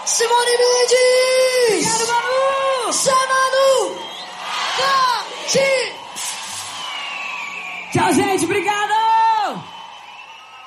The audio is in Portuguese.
Simone Mendes! Obrigado, Manu! Samanu! Tchau, gente, obrigada!